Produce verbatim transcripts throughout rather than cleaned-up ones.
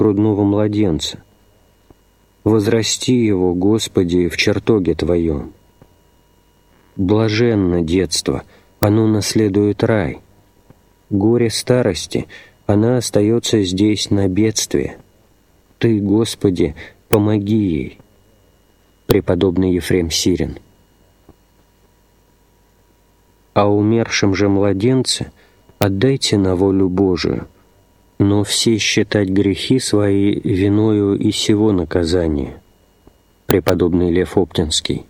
грудного младенца. Возрасти его, Господи, в чертоге Твоем. Блаженно детство, оно наследует рай. Горе старости, она остается здесь на бедствие. Ты, Господи, помоги ей. Преподобный Ефрем Сирин. А умершим же младенце отдайте на волю Божию, но все считать грехи свои виною и сего наказания. Преподобный Лев Оптинский.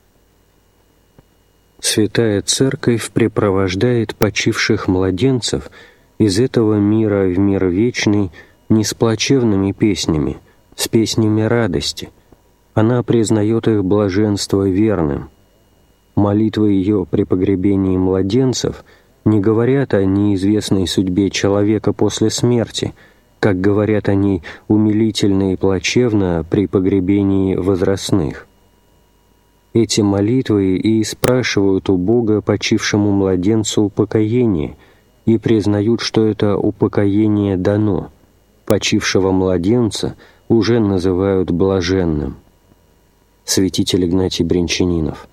Святая Церковь препровождает почивших младенцев из этого мира в мир вечный не с плачевными песнями, с песнями радости. Она признает их блаженство верным. Молитвы ее при погребении младенцев не говорят о неизвестной судьбе человека после смерти, как говорят о ней умилительно и плачевно при погребении возрастных. Эти молитвы и спрашивают у Бога почившему младенцу упокоение и признают, что это упокоение дано. Почившего младенца уже называют блаженным. Святитель Игнатий Бринчанинов.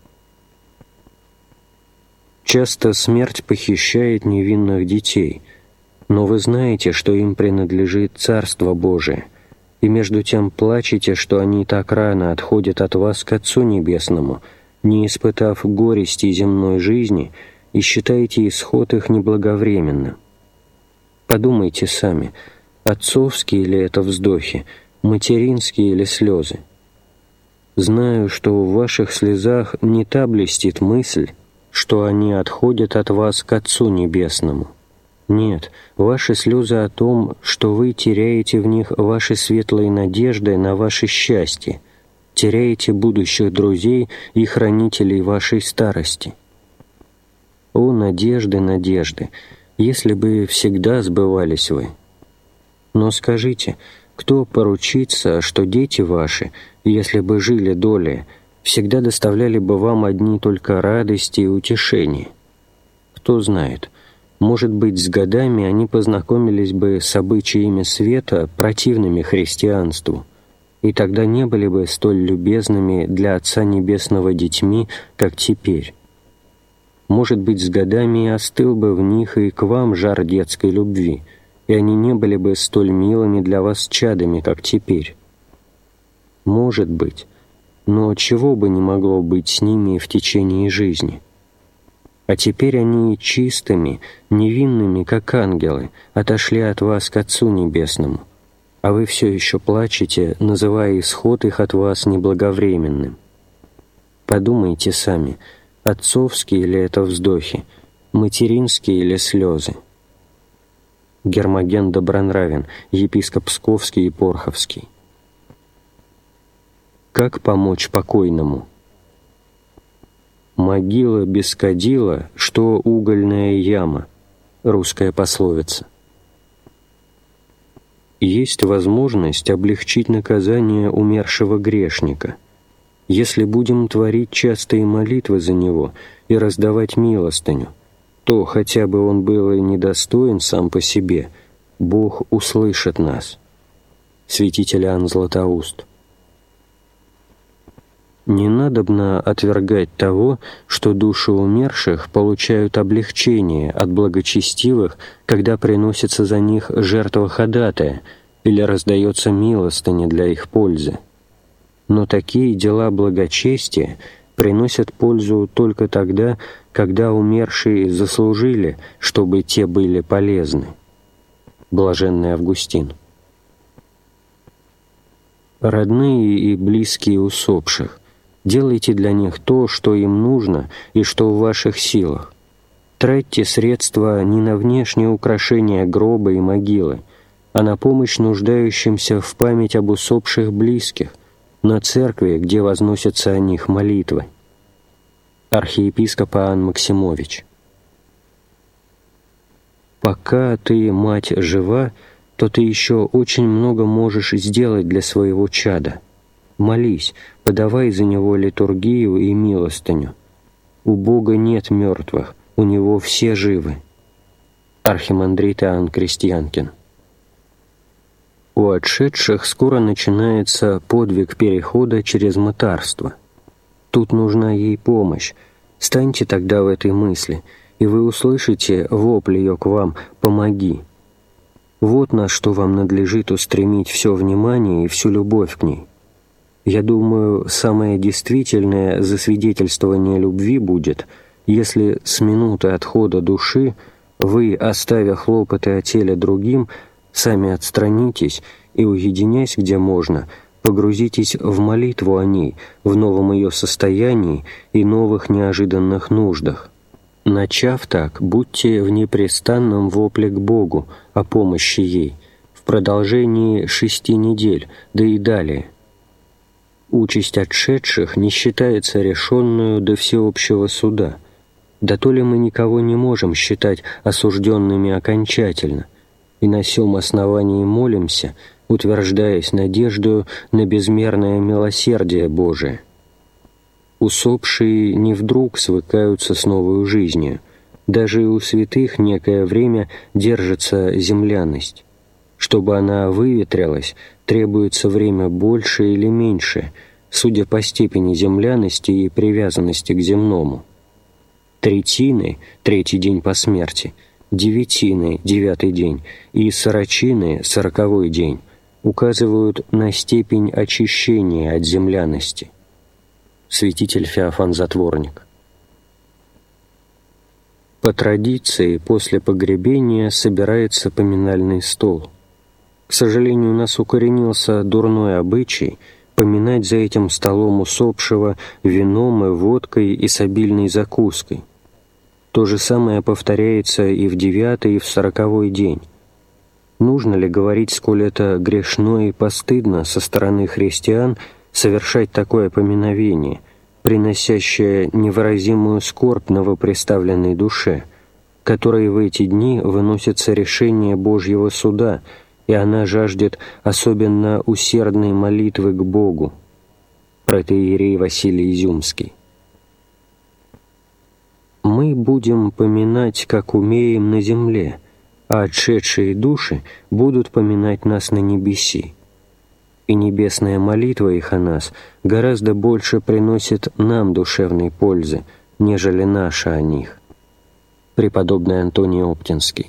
Часто смерть похищает невинных детей, но вы знаете, что им принадлежит Царство Божие, и между тем плачете, что они так рано отходят от вас к Отцу Небесному, не испытав горести земной жизни, и считаете исход их неблаговременным. Подумайте сами, отцовские ли это вздохи, материнские или слезы? Знаю, что в ваших слезах не та блестит мысль, что они отходят от вас к Отцу Небесному. Нет, ваши слезы о том, что вы теряете в них ваши светлые надежды на ваше счастье, теряете будущих друзей и хранителей вашей старости. О, надежды, надежды, если бы всегда сбывались вы! Но скажите, кто поручится, что дети ваши, если бы жили долее, всегда доставляли бы вам одни только радости и утешения? Кто знает, может быть, с годами они познакомились бы с обычаями света, противными христианству, и тогда не были бы столь любезными для Отца Небесного детьми, как теперь. Может быть, с годами остыл бы в них и к вам жар детской любви, и они не были бы столь милыми для вас чадами, как теперь. Может быть, но чего бы не могло быть с ними в течение жизни? А теперь они чистыми, невинными, как ангелы, отошли от вас к Отцу Небесному, а вы все еще плачете, называя исход их от вас неблаговременным. Подумайте сами, отцовские ли это вздохи, материнские ли слезы? Гермоген Добронравин, епископ Псковский и Порховский. Как помочь покойному? «Могила без кадила, что угольная яма» — русская пословица. Есть возможность облегчить наказание умершего грешника. Если будем творить частые молитвы за него и раздавать милостыню, то, хотя бы он был и недостоин сам по себе, Бог услышит нас. Святитель Иоанн Златоуст. Не надобно отвергать того, что души умерших получают облегчение от благочестивых, когда приносится за них жертва ходатая или раздается милостыня для их пользы. Но такие дела благочестия приносят пользу только тогда, когда умершие заслужили, чтобы те были полезны. Блаженный Августин. Родные и близкие усопших, делайте для них то, что им нужно и что в ваших силах. Тратьте средства не на внешнее украшение гроба и могилы, а на помощь нуждающимся в память об усопших близких, на церкви, где возносятся о них молитвы. Архиепископ Иоанн Максимович. Пока ты, мать, жива, то ты еще очень много можешь сделать для своего чада. Молись, подавай за него литургию и милостыню. У Бога нет мертвых, у Него все живы. Архимандрит Иоанн Крестьянкин. У отшедших скоро начинается подвиг перехода через мытарство. Тут нужна ей помощь. Станьте тогда в этой мысли, и вы услышите вопль ее к вам «помоги». Вот на что вам надлежит устремить все внимание и всю любовь к ней. Я думаю, самое действительное засвидетельствование любви будет, если с минуты отхода души вы, оставя хлопоты о теле другим, сами отстранитесь и, уединясь где можно, погрузитесь в молитву о ней, в новом ее состоянии и новых неожиданных нуждах. Начав так, будьте в непрестанном вопле к Богу о помощи ей в продолжении шести недель, да и далее. Участь отшедших не считается решенную до всеобщего суда. Да то ли мы никого не можем считать осужденными окончательно, и на сём основании молимся, утверждаясь надеждою на безмерное милосердие Божие. Усопшие не вдруг свыкаются с новою жизнью, даже и у святых некое время держится земляность. Чтобы она выветрилась, требуется время больше или меньше, судя по степени земляности и привязанности к земному. Третины – третий день по смерти, девятины – девятый день и сорочины – сороковой день указывают на степень очищения от земляности. Святитель Феофан Затворник. По традиции, после погребения собирается поминальный стол. К сожалению, у нас укоренился дурной обычай поминать за этим столом усопшего вином и водкой и с обильной закуской. То же самое повторяется и в девятый, и в сороковой день. Нужно ли говорить, сколь это грешно и постыдно со стороны христиан совершать такое поминовение, приносящее невыразимую скорбь новоприставленной душе, которой в эти дни выносится решение Божьего суда, и она жаждет особенно усердной молитвы к Богу. Протоиерей Василий Изюмский. Мы будем поминать, как умеем, на земле, а отшедшие души будут поминать нас на небеси. И небесная молитва их о нас гораздо больше приносит нам душевной пользы, нежели наша о них. Преподобный Антоний Оптинский.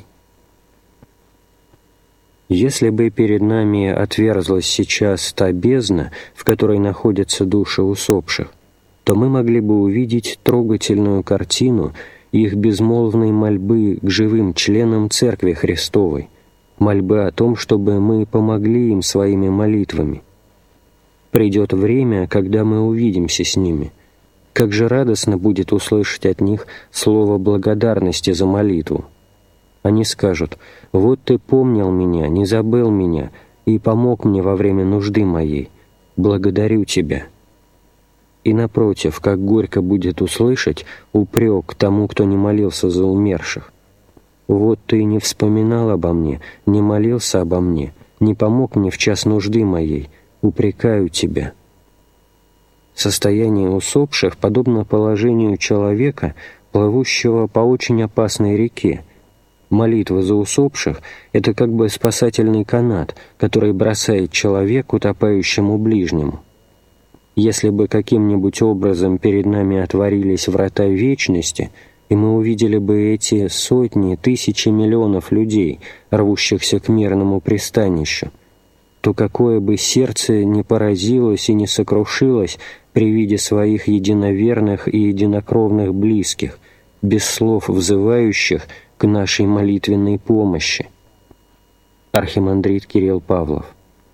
Если бы перед нами отверзлась сейчас та бездна, в которой находятся души усопших, то мы могли бы увидеть трогательную картину их безмолвной мольбы к живым членам Церкви Христовой, мольбы о том, чтобы мы помогли им своими молитвами. Придет время, когда мы увидимся с ними. Как же радостно будет услышать от них слово благодарности за молитву. Они скажут: «Вот ты помнил меня, не забыл меня и помог мне во время нужды моей. Благодарю тебя». И напротив, как горько будет услышать упрек тому, кто не молился за умерших. «Вот ты не вспоминал обо мне, не молился обо мне, не помог мне в час нужды моей. Упрекаю тебя». Состояние усопших подобно положению человека, плывущего по очень опасной реке. Молитва за усопших – это как бы спасательный канат, который бросает человек утопающему ближнему. Если бы каким-нибудь образом перед нами отворились врата вечности, и мы увидели бы эти сотни, тысячи миллионов людей, рвущихся к мирному пристанищу, то какое бы сердце не поразилось и не сокрушилось при виде своих единоверных и единокровных близких, без слов взывающих к нашей молитвенной помощи. Архимандрит Кирилл Павлов.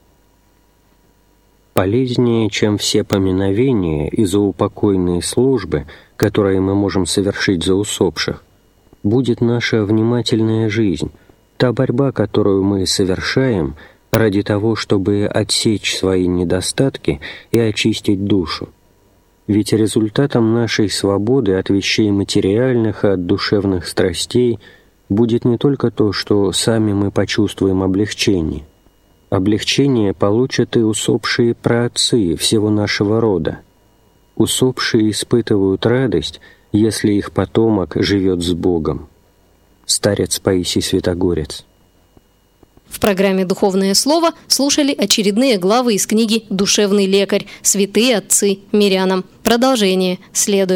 Полезнее, чем все поминовения и заупокойные службы, которые мы можем совершить за усопших, будет наша внимательная жизнь, та борьба, которую мы совершаем ради того, чтобы отсечь свои недостатки и очистить душу. Ведь результатом нашей свободы от вещей материальных и от душевных страстей будет не только то, что сами мы почувствуем облегчение. Облегчение получат и усопшие праотцы всего нашего рода. Усопшие испытывают радость, если их потомок живет с Богом. Старец Паисий Святогорец. В программе «Духовное слово» слушали очередные главы из книги «Душевный лекарь. Святые отцы мирянам». Продолжение следует.